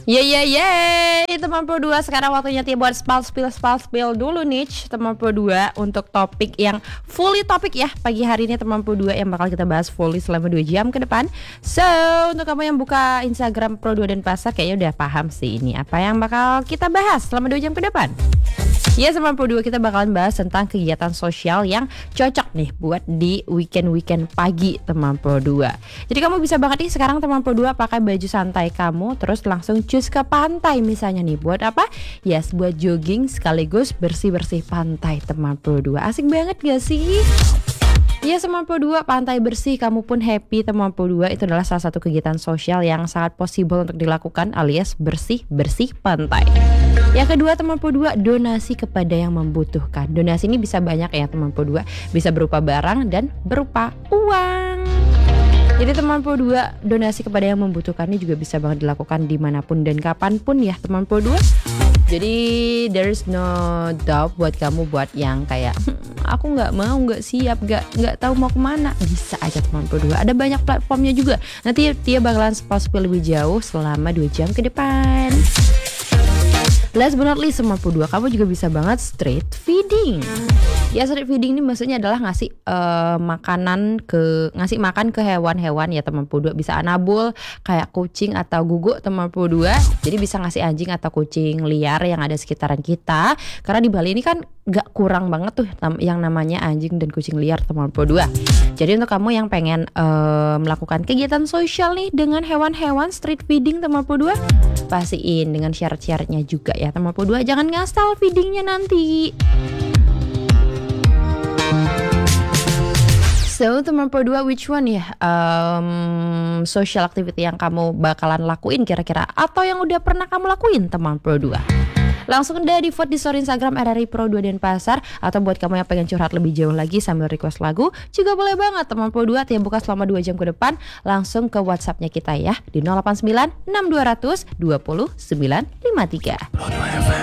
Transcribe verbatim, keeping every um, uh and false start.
Ye ye ye, teman Pro dua, sekarang waktunya Tia buat spal spill spal spill dulu nih teman Pro dua untuk topik yang fully topik ya pagi hari ini teman Pro dua yang bakal kita bahas fully selama dua jam ke depan. So, untuk kamu yang buka Instagram Pro dua dan Pasar kayaknya udah paham sih ini apa yang bakal kita bahas selama dua jam ke depan. Ya, teman Pro dua kita bakalan bahas tentang kegiatan sosial yang cocok nih buat di weekend-weekend pagi teman Pro dua. Jadi kamu bisa banget nih sekarang teman Pro dua pakai baju santai kamu terus langsung cus ke pantai misalnya nih. Buat apa? Yes, buat jogging sekaligus bersih-bersih pantai teman Pro dua. Asik banget gak sih? Ya, teman Pro dua, pantai bersih, kamu pun happy teman Pro dua. Itu adalah salah satu kegiatan sosial yang sangat possible untuk dilakukan alias bersih-bersih pantai. Yang kedua teman Pro dua, donasi kepada yang membutuhkan. Donasi ini bisa banyak ya teman Pro dua, bisa berupa barang dan berupa uang. Jadi teman Pro dua, donasi kepada yang membutuhkan ini juga bisa banget dilakukan dimanapun dan kapanpun ya teman Pro dua. Jadi there's no doubt buat kamu buat yang kayak hm, aku nggak mau, nggak siap, nggak nggak tahu mau kemana, bisa aja teman Pro dua. Ada banyak platformnya juga. Nanti Tia bakalan spill lebih jauh selama dua jam ke depan. Last but not least teman Pro dua, kamu juga bisa banget street feeding. Ya, street feeding ini maksudnya adalah ngasih uh, makanan ke ngasih makan ke hewan-hewan ya teman Pro dua. Bisa anabul kayak kucing atau guguk teman Pro dua. Jadi bisa ngasih anjing atau kucing liar yang ada sekitaran kita. Karena di Bali ini kan gak kurang banget tuh yang namanya anjing dan kucing liar teman Pro dua. Jadi untuk kamu yang pengen uh, melakukan kegiatan sosial nih dengan hewan-hewan street feeding teman Pro dua, pastiin dengan syarat-syaratnya juga ya teman Pro dua. Jangan ngasal feedingnya nanti. So, teman Pro dua, which one ya um, social activity yang kamu bakalan lakuin kira-kira atau yang udah pernah kamu lakuin teman Pro dua? Langsung deh di vote di story Instagram R R I Pro dua dan Pasar. Atau buat kamu yang pengen curhat lebih jauh lagi sambil request lagu juga boleh banget teman Pro dua. Tia buka selama dua jam ke depan. Langsung ke WhatsAppnya kita ya di nol delapan sembilan enam dua nol nol dua nol sembilan lima tiga.